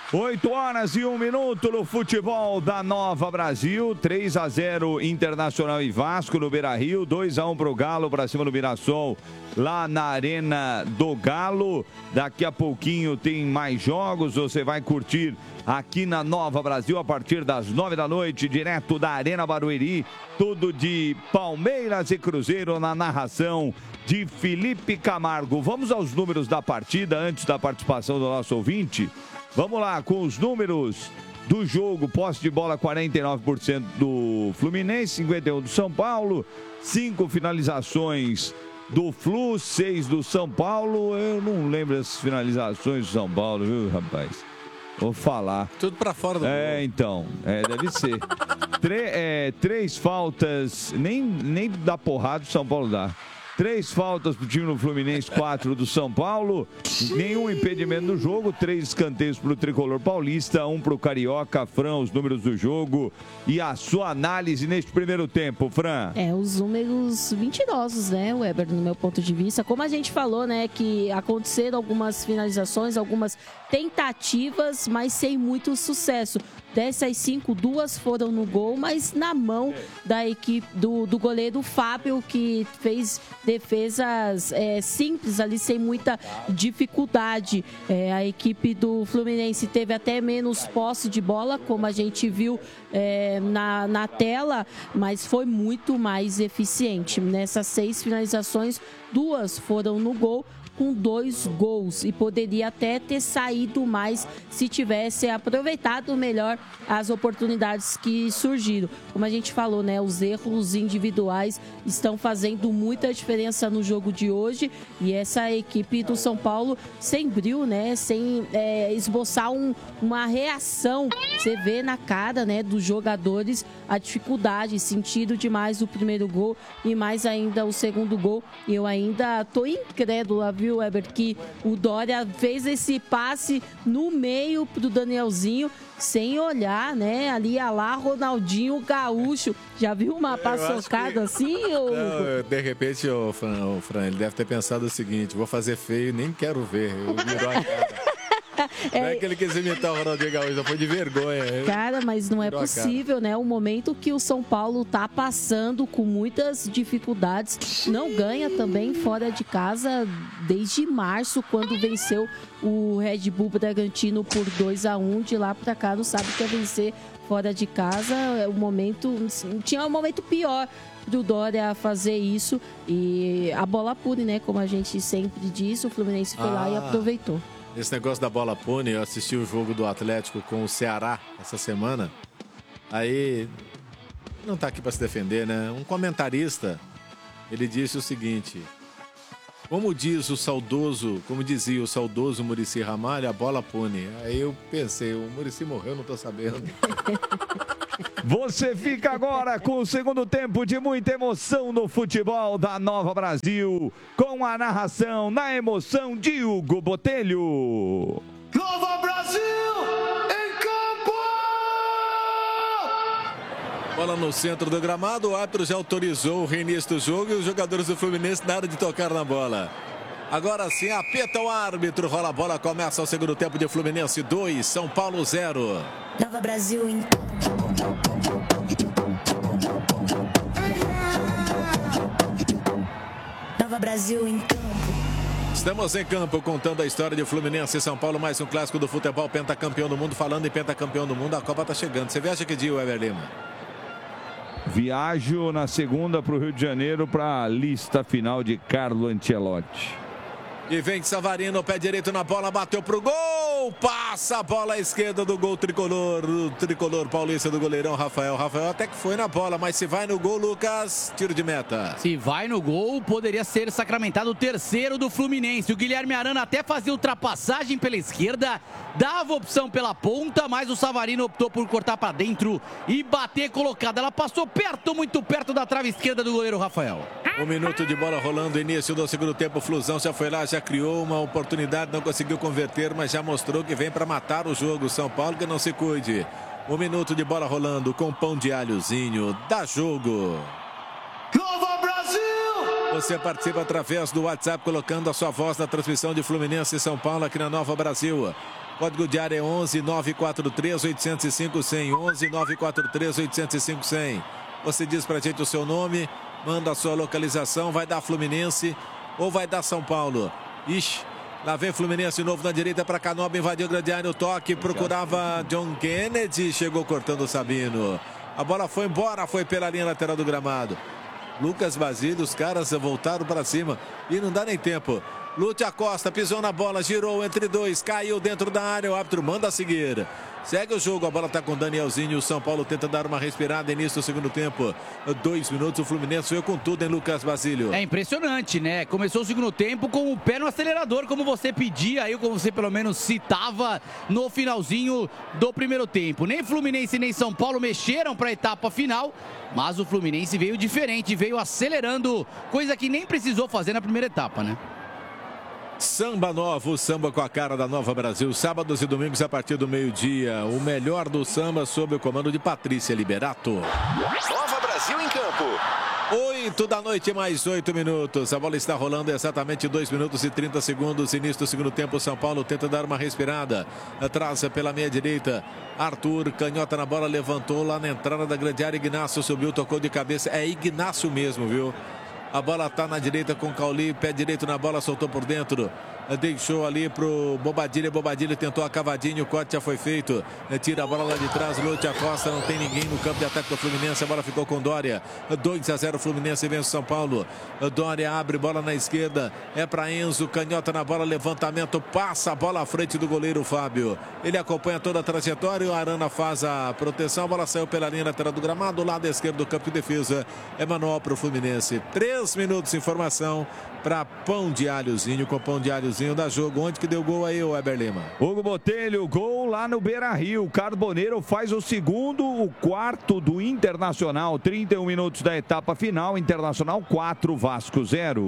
8h01 no futebol da Nova Brasil. 3-0 Internacional e Vasco no Beira-Rio. 2-1 pro Galo para cima do Mirassol lá na Arena do Galo. Daqui a pouquinho tem mais jogos. Você vai curtir aqui na Nova Brasil a partir das 9 da noite, direto da Arena Barueri. Tudo de Palmeiras e Cruzeiro na narração de Felipe Camargo. Vamos aos números da partida antes da participação do nosso ouvinte. Vamos lá, com os números do jogo. Posse de bola 49% do Fluminense, 51% do São Paulo. 5 finalizações do Flu, 6 do São Paulo. Eu não lembro das finalizações do São Paulo, viu, rapaz? Vou falar. Tudo pra fora do gol. Então. Deve ser. 3 faltas, nem dá porrada o São Paulo dá. 3 faltas pro time do Fluminense, 4 do São Paulo. Nenhum impedimento no jogo. 3 escanteios pro Tricolor Paulista, 1 pro Carioca. Fran, os números do jogo e a sua análise neste primeiro tempo, Fran. Os números mentirosos, né, Weber, no meu ponto de vista. Como a gente falou, né, que aconteceram algumas finalizações, algumas tentativas, mas sem muito sucesso. Dessas 5, 2 foram no gol, mas na mão da equipe do goleiro Fábio, que fez defesas simples ali, sem muita dificuldade. A equipe do Fluminense teve até menos posse de bola, como a gente viu na tela, mas foi muito mais eficiente. Nessas 6 finalizações, 2 foram no gol, com 2 gols, e poderia até ter saído mais se tivesse aproveitado melhor as oportunidades que surgiram. Como a gente falou, né, os erros individuais estão fazendo muita diferença no jogo de hoje, e essa equipe do São Paulo sem brilho, né, sem esboçar uma reação. Você vê na cara, né, dos jogadores a dificuldade, sentido demais o primeiro gol e mais ainda o segundo gol. Eu ainda tô incrédula, viu, Weber, que o Dória fez esse passe no meio pro Danielzinho, sem olhar, né? Ali a lá Ronaldinho Gaúcho. Já viu uma paçocada assim? Ou... Não, de repente, o Fran, ele deve ter pensado o seguinte: vou fazer feio, nem quero ver. Eu virou a cara. Não é que ele quis imitar o Ronaldinho Gaúcho, foi de vergonha. Cara, mas não é possível, né? O momento que o São Paulo tá passando com muitas dificuldades, não ganha também fora de casa desde março, quando venceu o Red Bull Bragantino por 2-1. De lá pra cá não sabe o que é vencer fora de casa. O momento, tinha um momento pior do Dória fazer isso, e a bola pune, né? Como a gente sempre diz, o Fluminense foi lá e aproveitou. Esse negócio da bola pune, eu assisti o jogo do Atlético com o Ceará essa semana. Aí, não tá aqui para se defender, né? Um comentarista, ele disse o seguinte: como dizia o saudoso Muricy Ramalho, a bola pune. Aí eu pensei, o Muricy morreu, não tô sabendo. Você fica agora com o segundo tempo de muita emoção no futebol da Nova Brasil, com a narração na emoção de Hugo Botelho. Nova Brasil em campo! Bola no centro do gramado, o árbitro já autorizou o reinício do jogo e os jogadores do Fluminense nada de tocar na bola. Agora sim, apita o árbitro, rola a bola, começa o segundo tempo de Fluminense 2, São Paulo 0. Nova Brasil em Nova Brasil em campo. Estamos em campo contando a história de Fluminense e São Paulo, mais um clássico do futebol, pentacampeão do mundo. Falando em pentacampeão do mundo, a Copa tá chegando. Você viaja que dia, Weber Lima? Viajo na segunda para o Rio de Janeiro para a lista final de Carlo Ancelotti. E vem Savarino, pé direito na bola, bateu pro gol, passa a bola à esquerda do gol tricolor, o tricolor paulista do goleirão Rafael. Rafael até que foi na bola, mas se vai no gol, Lucas, tiro de meta. Se vai no gol, poderia ser sacramentado o terceiro do Fluminense. O Guilherme Arana até fazia ultrapassagem pela esquerda, dava opção pela ponta, mas o Savarino optou por cortar para dentro e bater colocada. Ela passou perto, muito perto da trave esquerda do goleiro Rafael. 1 minuto de bola rolando, início do segundo tempo. O Flusão já foi lá, já criou uma oportunidade, não conseguiu converter, mas já mostrou que vem para matar o jogo. São Paulo que não se cuide. 1 minuto de bola rolando com pão de alhozinho. Dá jogo. Nova Brasil Você participa através do WhatsApp, colocando a sua voz na transmissão de Fluminense e São Paulo aqui na Nova Brasil. Código de área é 11 943 805 100. 11 943 805 100. Você diz pra gente o seu nome, manda a sua localização, vai dar Fluminense ou vai dar São Paulo. Ixi, lá vem Fluminense novo na direita para Canoba, invadiu o grande área, o toque, procurava John Kennedy, chegou cortando o Sabino. A bola foi embora, foi pela linha lateral do gramado. Lucas Basílio, os caras voltaram para cima e não dá nem tempo. Lúcio Acosta pisou na bola, girou entre dois, caiu dentro da área, o árbitro manda a seguir. Segue o jogo, a bola está com Danielzinho, o São Paulo tenta dar uma respirada, início do segundo tempo. 2 minutos, o Fluminense veio com tudo em Lucas Basílio. É impressionante, né? Começou o segundo tempo com o pé no acelerador, como você pedia, aí como você pelo menos citava no finalzinho do primeiro tempo. Nem Fluminense nem São Paulo mexeram para a etapa final, mas o Fluminense veio diferente, veio acelerando, coisa que nem precisou fazer na primeira etapa, né? Samba novo, samba com a cara da Nova Brasil, sábados e domingos a partir do meio-dia. O melhor do samba sob o comando de Patrícia Liberato. Nova Brasil em campo. 8 da noite, mais 8 minutos. A bola está rolando exatamente 2 minutos e 30 segundos. Início do segundo tempo, São Paulo tenta dar uma respirada. Atrás pela meia direita. Arthur, canhota na bola, levantou lá na entrada da grande área. Ignacio subiu, tocou de cabeça. É Ignacio mesmo, viu? A bola está na direita com Cauli, pé direito na bola, soltou por dentro. Deixou ali pro Bobadilha. Bobadilha tentou a cavadinha, o corte já foi feito. Tira a bola lá de trás, Lúcio Acosta, não tem ninguém no campo de ataque do Fluminense. A bola ficou com Dória. 2-0 Fluminense vence São Paulo. Dória abre, bola na esquerda. É para Enzo, canhota na bola, levantamento, passa a bola à frente do goleiro Fábio. Ele acompanha toda a trajetória, o Arana faz a proteção. A bola saiu pela linha lateral do gramado, lado esquerdo do campo de defesa. É manual para o Fluminense. 3 minutos, informação para Pão de Alhozinho, com Pão de Alhozinho da jogo. Onde que deu gol aí, o Weber Lima? Hugo Botelho, gol lá no Beira-Rio. Carboneiro faz o segundo, o quarto do Internacional. 31 minutos da etapa final. Internacional 4, Vasco 0.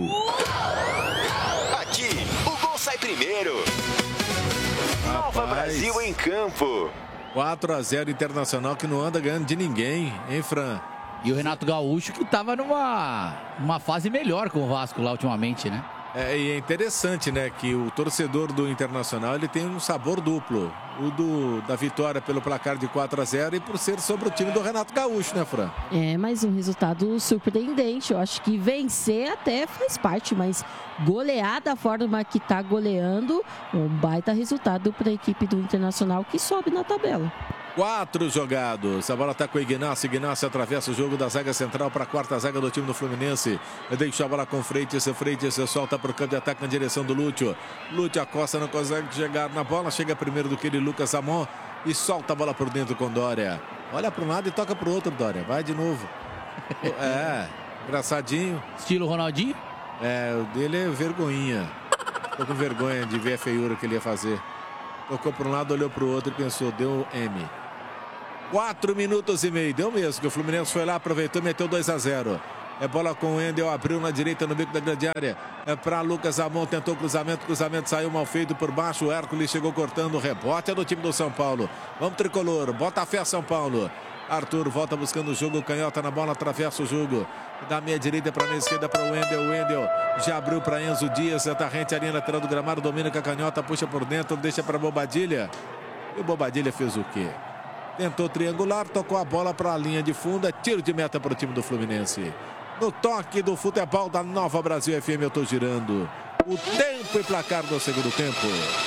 Aqui, o gol sai primeiro. Nova Brasil em campo. 4-0 Internacional, que não anda ganhando de ninguém, hein, Fran? E o Renato Gaúcho que estava numa fase melhor com o Vasco lá ultimamente, né? E é interessante, né, que o torcedor do Internacional, ele tem um sabor duplo. O da vitória pelo placar de 4-0 e por ser sobre o time do Renato Gaúcho, né, Fran? É, mas um resultado surpreendente. Eu acho que vencer até faz parte, mas golear da forma que tá goleando, um baita resultado para a equipe do Internacional que sobe na tabela. 4 jogados. A bola está com o Ignacio. Ignacio atravessa o jogo da zaga central para a quarta zaga do time do Fluminense. Deixa a bola com Freitas. Freitas solta para o campo de ataque na direção do Lúcio. Lúcio Acosta não consegue chegar na bola. Chega primeiro do que ele, Lucas Amon. E solta a bola por dentro com Dória. Olha para um lado e toca para o outro, Dória. Vai de novo. Engraçadinho. Estilo Ronaldinho? O dele é vergonhinha. Tô com vergonha de ver a feiura que ele ia fazer. Tocou para um lado, olhou para o outro e pensou, deu M. 4 minutos e meio, deu mesmo, que o Fluminense foi lá, aproveitou e meteu 2-0. É bola com o Endel, abriu na direita no bico da grande área. É para Lucas Amon, tentou cruzamento saiu mal feito por baixo. O Hércules chegou cortando o rebote, é do time do São Paulo. Vamos tricolor, bota fé São Paulo. Arthur volta buscando o jogo, canhota na bola, atravessa o jogo. Da meia direita para a esquerda para o Wendel. O Wendel já abriu para Enzo Dias, tá rente a linha lateral do gramado, domina com a canhota, puxa por dentro, deixa para Bobadilha. E o Bobadilha fez o quê? Tentou triangular, tocou a bola para a linha de fundo, é tiro de meta para o time do Fluminense. No toque do futebol da Nova Brasil FM, eu tô girando o tempo e placar do segundo tempo.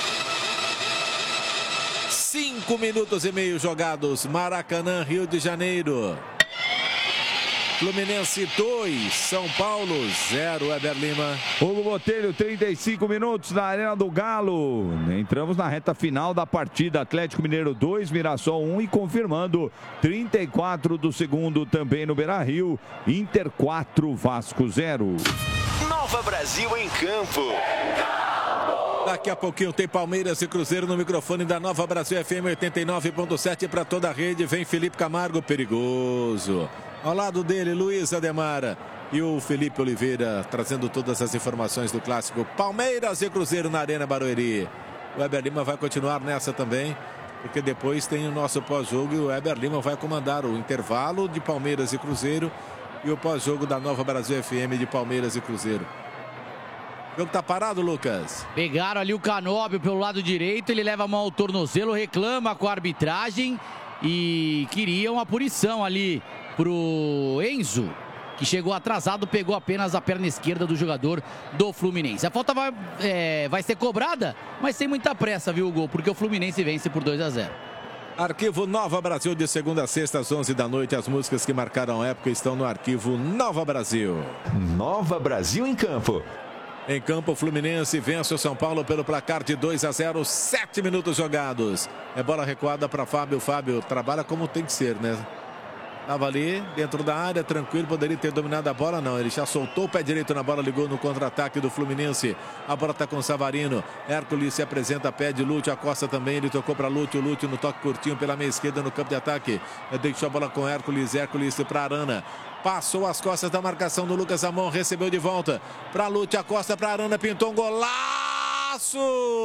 5 minutos e meio jogados, Maracanã, Rio de Janeiro. Fluminense 2, São Paulo 0, Weber Lima. Hugo Botelho, 35 minutos na Arena do Galo. Entramos na reta final da partida. Atlético Mineiro 2, Mirassol 1 e confirmando 34 do segundo também no Beira-Rio. Inter 4, Vasco 0. Nova Brasil em campo. Daqui a pouquinho tem Palmeiras e Cruzeiro no microfone da Nova Brasil FM 89.7 para toda a rede. Vem Felipe Camargo, perigoso. Ao lado dele, Luiz Ademara e o Felipe Oliveira trazendo todas as informações do clássico Palmeiras e Cruzeiro na Arena Barueri. O Weber Lima vai continuar nessa também, porque depois tem o nosso pós-jogo e o Weber Lima vai comandar o intervalo de Palmeiras e Cruzeiro e o pós-jogo da Nova Brasil FM de Palmeiras e Cruzeiro. O jogo tá parado, Lucas. Pegaram ali o Canóbio pelo lado direito, ele leva a mão ao tornozelo, reclama com a arbitragem e queria uma punição ali pro Enzo, que chegou atrasado, pegou apenas a perna esquerda do jogador do Fluminense. A falta vai ser cobrada, mas sem muita pressa, viu, Hugo? Porque o Fluminense vence por 2-0. Arquivo Nova Brasil, de segunda a sexta às 11 da noite. As músicas que marcaram a época estão no Arquivo Nova Brasil. Nova Brasil em campo. Em campo, o Fluminense vence o São Paulo pelo placar de 2-0, 7 minutos jogados. É bola recuada para Fábio. Fábio trabalha como tem que ser, né? Estava ali dentro da área, tranquilo, poderia ter dominado a bola, não. Ele já soltou o pé direito na bola, ligou no contra-ataque do Fluminense. A bola está com o Savarino. Hércules se apresenta, pede Lúcio Acosta também. Ele tocou para Lúcio. Lúcio no toque curtinho pela meia esquerda no campo de ataque. Deixou a bola com Hércules. Hércules para Arana. Passou as costas da marcação do Lucas Amon. Recebeu de volta para Lúcio Acosta, para Arana. Pintou um golaço!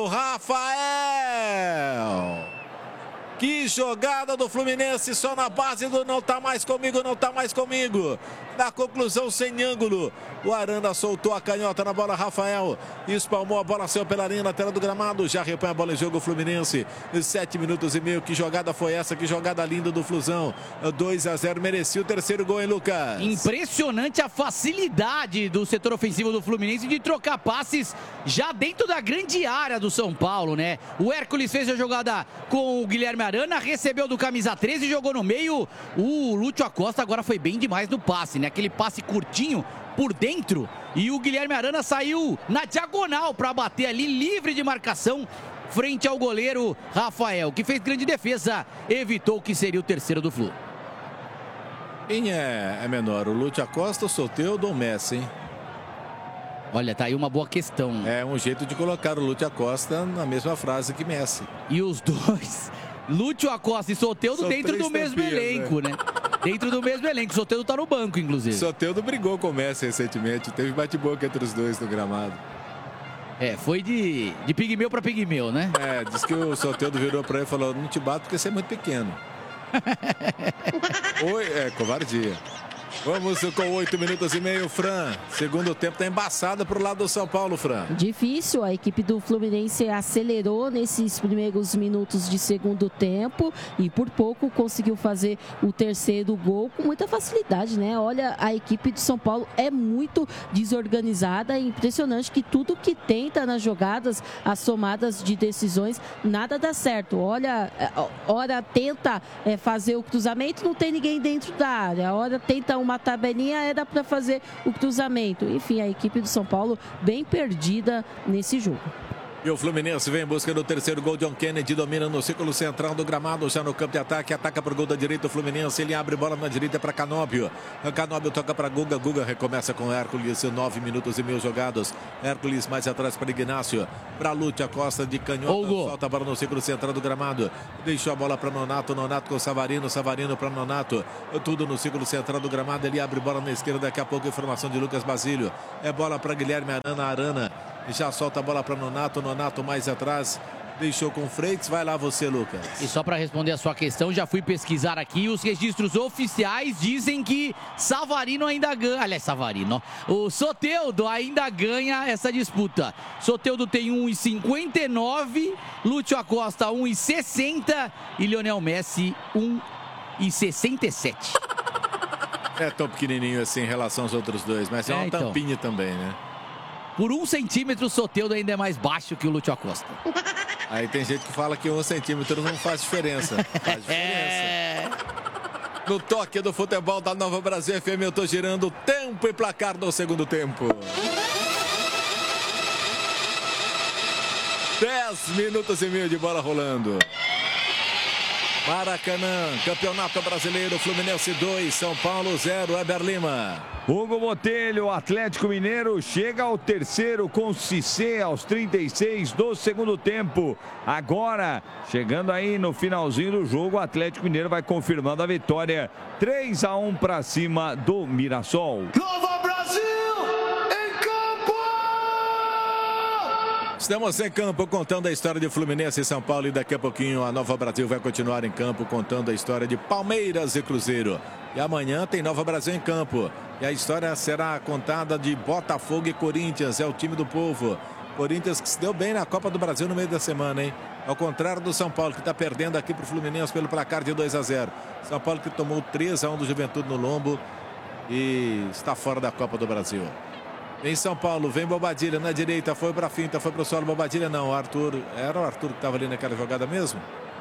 Rafael! Que jogada do Fluminense, só na base do não tá mais comigo, não tá mais comigo. Na conclusão, sem ângulo. O Arana soltou a canhota na bola, Rafael espalmou a bola, saiu pela linha lateral do gramado. Já repõe a bola em jogo o Fluminense. 7 minutos e meio, que jogada foi essa? Que jogada linda do Flusão. 2-0, merecia o terceiro gol, hein, Lucas? Impressionante a facilidade do setor ofensivo do Fluminense de trocar passes já dentro da grande área do São Paulo, né? O Hércules fez a jogada com o Guilherme Arana, recebeu do camisa 13 e jogou no meio. O Lúcio Acosta agora foi bem demais no passe, né? Aquele passe curtinho por dentro e o Guilherme Arana saiu na diagonal para bater ali, livre de marcação, frente ao goleiro Rafael, que fez grande defesa, evitou o que seria o terceiro do Flu. Quem é menor, o Lúcio Acosta, o Soteldo ou o Messi, hein? Olha, tá aí uma boa questão. É um jeito de colocar o Lúcio Acosta na mesma frase que Messi. E os dois, Lúcio Acosta e Soteldo, dentro do mesmo elenco, né? Dentro do mesmo elenco. Soteldo tá no banco, inclusive. Soteldo brigou com o Messi recentemente. Teve bate-boca entre os dois no gramado. É, foi de pigmeu para pigmeu, né? É, diz que o Soteldo virou para ele e falou: não te bato porque você é muito pequeno. Oi, covardia. Vamos com 8 minutos e meio, Fran. Segundo tempo tá embaçado pro lado do São Paulo, Fran. Difícil, a equipe do Fluminense acelerou nesses primeiros minutos de segundo tempo e por pouco conseguiu fazer o terceiro gol com muita facilidade, né? Olha, a equipe do São Paulo é muito desorganizada, é impressionante que tudo que tenta nas jogadas, as somadas de decisões, nada dá certo. Olha, hora tenta fazer o cruzamento, não tem ninguém dentro da área. Hora tenta uma tabelinha, era para fazer o cruzamento. Enfim, a equipe do São Paulo bem perdida nesse jogo. E o Fluminense vem em busca do terceiro gol. John Kennedy domina no círculo central do gramado, já no campo de ataque, ataca para o gol da direita. O Fluminense, ele abre bola na direita para Canóbio. Canóbio toca para Guga. Guga recomeça com Hércules. 9 minutos e meio jogados. Hércules mais atrás para Ignácio. Para Lúcio Acosta de canhota. Solta a bola no círculo central do gramado. Deixou a bola para Nonato. Nonato com Savarino. Savarino para Nonato. Tudo no círculo central do gramado. Ele abre bola na esquerda. Daqui a pouco, informação de Lucas Basílio. É bola para Guilherme Arana. Arana já solta a bola para Nonato. Nonato mais atrás, deixou com Freitas. Vai lá você, Lucas. E só para responder a sua questão, já fui pesquisar aqui, os registros oficiais dizem que Savarino ainda ganha, aliás, Savarino, o Soteldo ainda ganha essa disputa. Soteldo tem 1,59, Lúcio Acosta 1,60 e Lionel Messi 1,67. É tão pequenininho assim em relação aos outros dois, mas é uma tampinha também, né? Por 1 centímetro, o Soteldo ainda é mais baixo que o Lúcio Acosta. Aí tem gente que fala que 1 centímetro não faz diferença. Faz diferença. No toque do futebol da Nova Brasil FM, eu tô girando tempo e placar no segundo tempo. 10 minutos e meio de bola rolando. Maracanã, Campeonato Brasileiro, Fluminense 2, São Paulo 0, Eber Lima. Hugo Botelho, Atlético Mineiro chega ao terceiro com Cissé aos 36 do segundo tempo. Agora, chegando aí no finalzinho do jogo, o Atlético Mineiro vai confirmando a vitória 3-1 para cima do Mirassol. Nova Brasil em campo! Estamos em campo contando a história de Fluminense e São Paulo e daqui a pouquinho a Nova Brasil vai continuar em campo contando a história de Palmeiras e Cruzeiro. E amanhã tem Nova Brasil em campo. E a história será contada de Botafogo e Corinthians, é o time do povo. Corinthians que se deu bem na Copa do Brasil no meio da semana, hein? Ao contrário do São Paulo, que está perdendo aqui para o Fluminense pelo placar de 2-0. São Paulo que tomou 3-1 do Juventude no lombo e está fora da Copa do Brasil. Em São Paulo, vem Bobadilha na direita, foi para a finta, foi para o solo. Bobadilha não, o Arthur, era o Arthur que estava ali naquela jogada mesmo?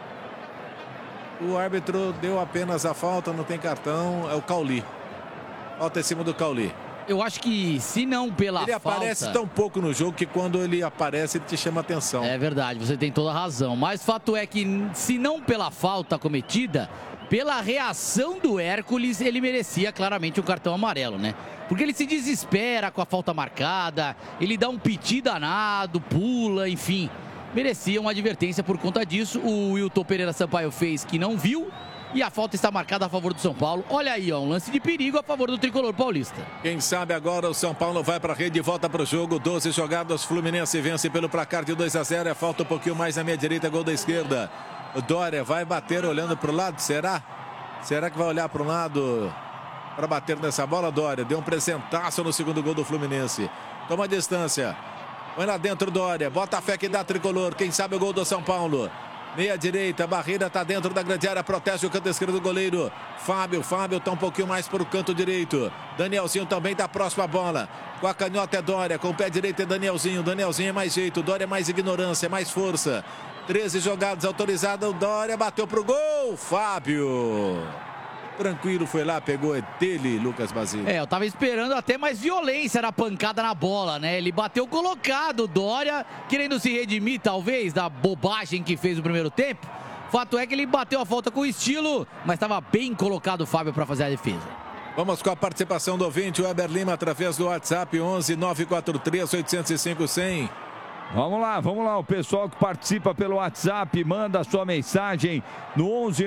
O árbitro deu apenas a falta, não tem cartão, é o Cauli. Falta em cima do Cauli. Eu acho que, se não pela ele falta... aparece tão pouco no jogo que quando ele aparece, ele te chama atenção. É verdade, você tem toda a razão. Mas fato é que, se não pela falta cometida, pela reação do Hércules, ele merecia claramente um cartão amarelo, né? Porque ele se desespera com a falta marcada, ele dá um piti danado, pula, enfim. Merecia uma advertência por conta disso. O Wilton Pereira Sampaio fez que não viu. E a falta está marcada a favor do São Paulo. Olha aí, ó, um lance de perigo a favor do tricolor paulista. Quem sabe agora o São Paulo vai para a rede e volta para o jogo. 12 jogadas, Fluminense vence pelo placar de 2-0. É falta um pouquinho mais na minha direita, gol da esquerda. O Dória vai bater olhando para o lado, será? Será que vai olhar para o lado para bater nessa bola, Dória? Deu um presentaço no segundo gol do Fluminense. Toma a distância. Põe lá dentro, Dória. Bota a fé que dá tricolor. Quem sabe o gol do São Paulo. Meia direita, Barreira está dentro da grande área, protege o canto esquerdo do goleiro. Fábio está um pouquinho mais para o canto direito. Danielzinho também está próximo à bola. Com a canhota é Dória, com o pé direito é Danielzinho. Danielzinho é mais jeito, Dória é mais ignorância, é mais força. 13 jogadas autorizadas, o Dória bateu pro gol. Fábio. Tranquilo, foi lá, pegou, é dele, Lucas Basílio. Eu tava esperando até mais violência na pancada na bola, né? Ele bateu colocado, Dória, querendo se redimir, talvez, da bobagem que fez no primeiro tempo. Fato é que ele bateu a falta com estilo, mas estava bem colocado o Fábio para fazer a defesa. Vamos com a participação do ouvinte, o Weber Lima, através do WhatsApp 11 943 805 100. Vamos lá, o pessoal que participa pelo WhatsApp, manda a sua mensagem no 11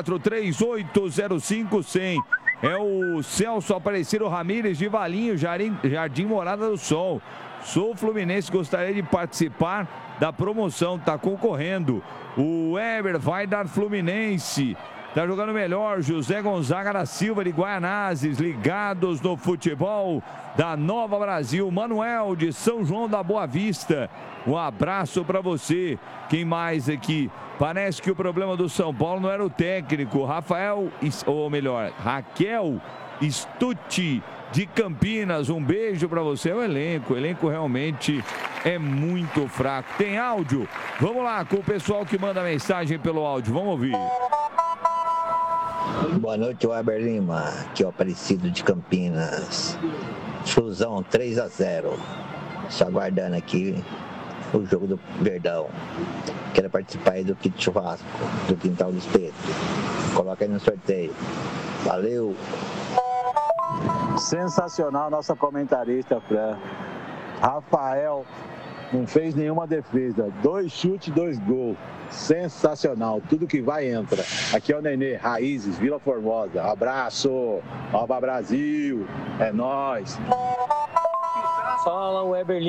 943 805 100. É o Celso Aparecido Ramírez de Valinho, Jardim Morada do Sol. Sou fluminense, gostaria de participar da promoção, tá concorrendo. O Weber vai dar Fluminense. Tá jogando melhor, José Gonzaga da Silva de Guaianazes, ligados no futebol da Nova Brasil. Manuel de São João da Boa Vista, um abraço para você. Quem mais aqui? Parece que o problema do São Paulo não era o técnico. Raquel Stucci de Campinas, um beijo para você. O elenco realmente é muito fraco. Tem áudio? Vamos lá com o pessoal que manda mensagem pelo áudio, vamos ouvir. Boa noite, Weber Lima, aqui é o Aparecido de Campinas. Flusão 3-0. Só aguardando aqui o jogo do Verdão. Quero participar aí do kit churrasco, do Quintal do Espeto. Coloca aí no sorteio. Valeu! Sensacional nossa comentarista, Fran. Rafael não fez nenhuma defesa. 2 chutes, 2 gols. Sensacional. Tudo que vai entra. Aqui é o Nenê, Raízes, Vila Formosa. Abraço. Nova Brasil. É nóis. Fala, Weber